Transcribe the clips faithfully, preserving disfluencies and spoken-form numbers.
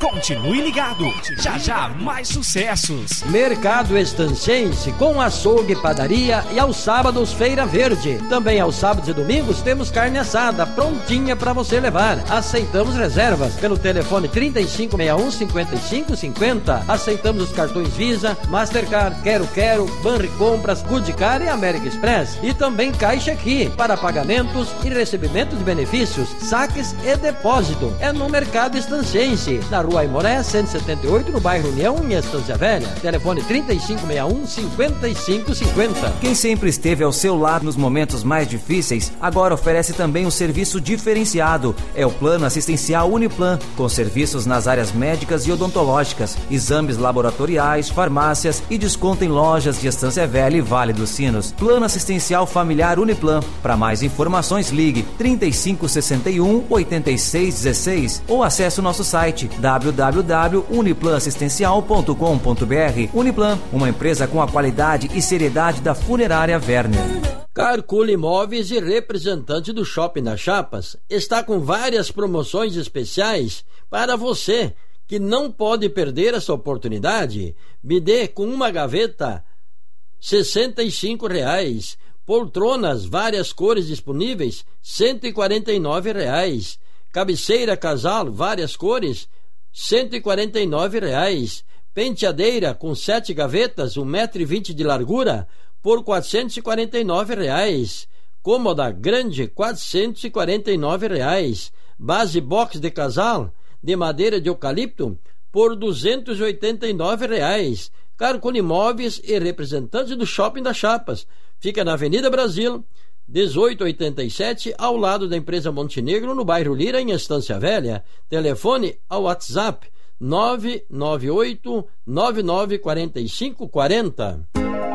Continue ligado, já já mais sucessos. Mercado Estancense com açougue, padaria e aos sábados Feira Verde. Também aos sábados e domingos temos carne assada prontinha para você levar. Aceitamos reservas pelo telefone trinta e cinco sessenta e um, cinquenta e cinco cinquenta. Aceitamos os cartões Visa, Mastercard, Quero Quero, Banri Compras, Goodcar e American Express. E também Caixa Aqui para pagamentos e recebimento de benefícios, saques e depósito. É no Mercado Estancense, na Rua Aimoré, cento e setenta e oito, no bairro União, em Estância Velha. Telefone trinta e cinco sessenta e um, cinquenta e cinco cinquenta. Quem sempre esteve ao seu lado nos momentos mais difíceis, agora oferece também um serviço diferenciado. É o Plano Assistencial Uniplan, com serviços nas áreas médicas e odontológicas, exames laboratoriais, farmácias e desconto em lojas de Estância Velha e Vale dos Sinos. Plano Assistencial Familiar Uniplan. Para mais informações, ligue trinta e cinco sessenta e um, oitenta e seis dezesseis ou acesse o nosso site w w w ponto uniplan assistencial ponto com ponto b r. Uniplan, uma empresa com a qualidade e seriedade da Funerária Werner. Carcula Imóveis e representante do Shopping das Chapas está com várias promoções especiais para você que não pode perder essa oportunidade. Me dê com uma gaveta sessenta e cinco reais. Poltronas, várias cores disponíveis, cento e quarenta e nove reais. Cabeceira casal, várias cores, cento e quarenta e nove reais. Penteadeira com sete gavetas, um metro e vinte de largura, por quatrocentos e quarenta e nove reais. Cômoda grande, quatrocentos e quarenta e nove reais. Base box de casal, de madeira de eucalipto, por duzentos e oitenta e nove reais. Carcula Imóveis e representante do Shopping das Chapas. Fica na Avenida Brasil, dezoito oitenta e sete, ao lado da empresa Montenegro, no bairro Lira, em Estância Velha. Telefone ao WhatsApp nove nove oito, nove nove quatro cinco quatro zero.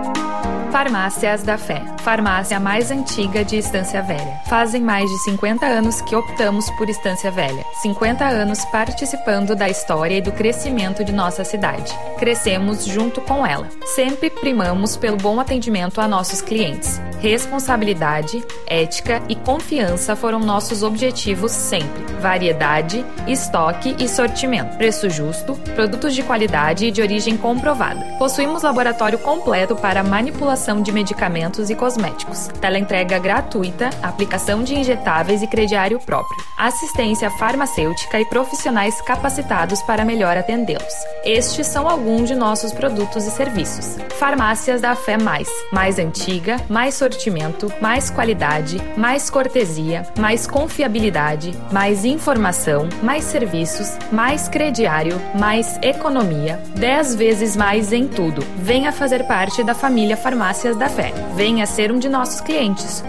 Farmácias da Fé, farmácia mais antiga de Estância Velha. Fazem mais de cinquenta anos que optamos por Estância Velha. cinquenta anos participando da história e do crescimento de nossa cidade. Crescemos junto com ela. Sempre primamos pelo bom atendimento a nossos clientes. Responsabilidade, ética e confiança foram nossos objetivos sempre. Variedade, estoque e sortimento. Preço justo, produtos de qualidade e de origem comprovada. Possuímos laboratório completo para manipulação de medicamentos e cosméticos, teleentrega gratuita, aplicação de injetáveis e crediário próprio, assistência farmacêutica e profissionais capacitados para melhor atendê-los. Estes são alguns de nossos produtos e serviços. Farmácias da Fé Mais, mais antiga, mais sortimento, mais qualidade, mais cortesia, mais confiabilidade, mais informação, mais serviços, mais crediário, mais economia, dez vezes mais em tudo. Venha fazer parte da família Farmácias da Fé. Venha ser um de nossos clientes.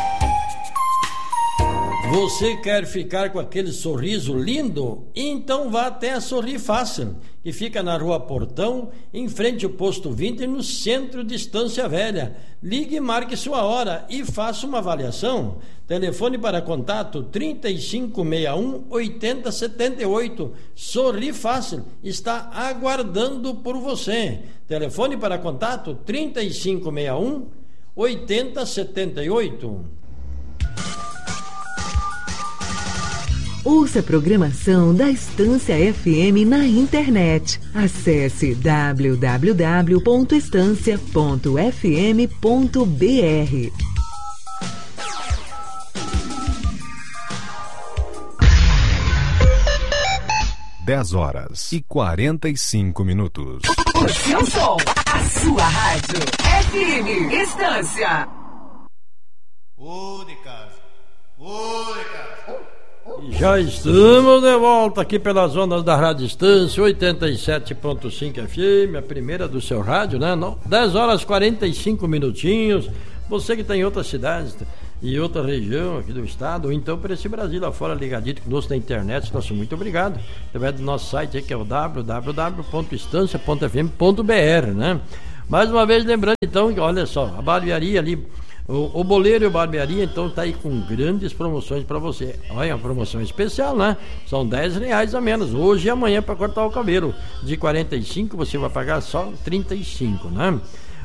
Você quer ficar com aquele sorriso lindo? Então vá até a Sorri Fácil, que fica na Rua Portão, em frente ao Posto vinte, no centro de Estância Velha. Ligue e marque sua hora e faça uma avaliação. Telefone para contato trinta e cinco sessenta e um, oitenta setenta e oito. Sorri Fácil está aguardando por você. Telefone para contato trinta e cinco sessenta e um, oitenta setenta e oito. Ouça a programação da Estância F M na internet. Acesse w w w ponto estância ponto f m ponto b r. dez horas e quarenta e cinco minutos. O seu som, a sua rádio. F M Estância. Ô de casa, ô de casa. Já estamos de volta aqui pelas ondas da Rádio Estância oitenta e sete ponto cinco F M, a primeira do seu rádio, né? Não, dez horas e quarenta e cinco minutinhos. Você que está em outras cidades e outra região aqui do estado, ou então para esse Brasil lá fora, ligadito conosco na internet, nosso muito obrigado. Através do nosso site aí, que é o w w w ponto estância ponto f m ponto b r, né? Mais uma vez lembrando então que, olha só, a barbearia ali, o, o Boleiro e a barbearia, então tá aí com grandes promoções para você. Olha, uma promoção especial, né? São dez reais a menos, hoje e amanhã, para cortar o cabelo. De quarenta e cinco você vai pagar só trinta e cinco, né?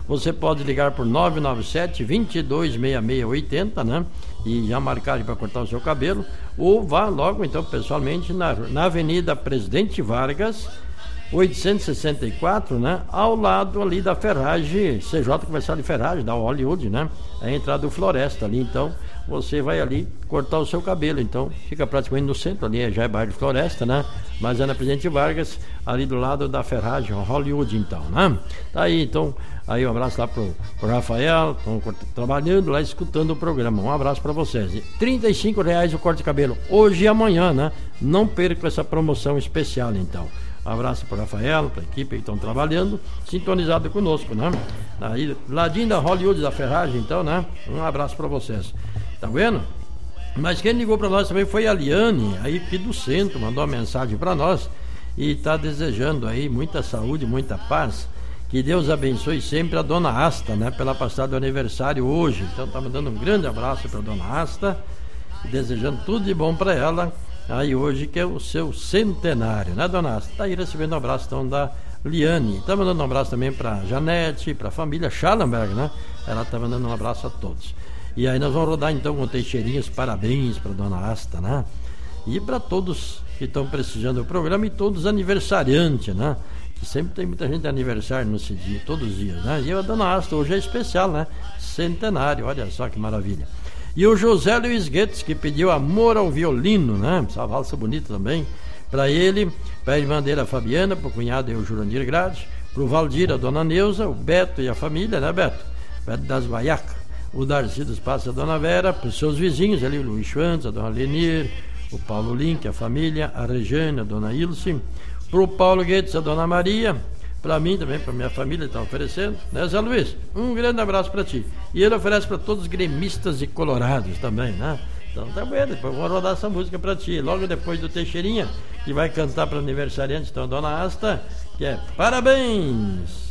você pode ligar por nove nove sete, dois dois seis seis oito zero, né? E já marcar para cortar o seu cabelo, ou vá logo então pessoalmente na, na Avenida Presidente Vargas, oitocentos e sessenta e quatro, né? Ao lado ali da ferragem, C J Comercial de Ferragem, da Hollywood, né? É a entrada do Floresta ali, então você vai ali cortar o seu cabelo, então fica praticamente no centro, ali já é bairro de Floresta, né? Mas é na Presidente Vargas, ali do lado da ferragem, Hollywood, então, né? Tá aí, então, aí um abraço lá pro, pro Rafael, estão trabalhando lá, escutando o programa, um abraço para vocês. E trinta e cinco reais o corte de cabelo, hoje e amanhã, né? Não perca essa promoção especial, então. Um abraço para o Rafael, para a equipe que estão trabalhando, sintonizado conosco, né? Aí, ladinho da Hollywood, da ferragem, então, né? Um abraço para vocês. Tá vendo? Mas quem ligou para nós também foi a Liane, aí aqui do centro, mandou uma mensagem para nós e está desejando aí muita saúde, muita paz. Que Deus abençoe sempre a Dona Asta, né? Pela passada do aniversário hoje. Então tá mandando um grande abraço para Dona Asta e desejando tudo de bom para ela. Aí hoje que é o seu centenário, né, Dona Asta? Tá aí recebendo um abraço então da Liane. Tá mandando um abraço também para Janete, para a família Schallenberg, né? Ela tá mandando um abraço a todos. E aí nós vamos rodar então com Teixeirinhas, parabéns para Dona Asta, né? E para todos que estão prestigiando o programa e todos os aniversariantes, né? Que sempre tem muita gente de aniversário nesse dia, todos os dias, né? E a Dona Asta hoje é especial, né? Centenário, olha só que maravilha. E o José Luiz Guedes, que pediu Amor ao Violino, né? Essa valsa bonita também. Para ele, para a irmã dele, a Fabiana, para o cunhado e o Jurandir Grade, para o Valdir, a Dona Neuza, o Beto e a família, né, Beto? Beto das Guaiacas. O Darcy dos Passos, a Dona Vera, para os seus vizinhos ali, o Luiz Schwantz, a Dona Lenir, o Paulo Link, a família, a Regiane, a Dona Ilse, para o Paulo Guedes, a Dona Maria, para mim também, para minha família, está oferecendo, né, Zé Luiz? Um grande abraço para ti. E ele oferece para todos os gremistas e colorados também, né? Então tá bem, depois vou rodar essa música para ti. Logo depois do Teixeirinha, que vai cantar para aniversariante, então, a Dona Asta, que é Parabéns!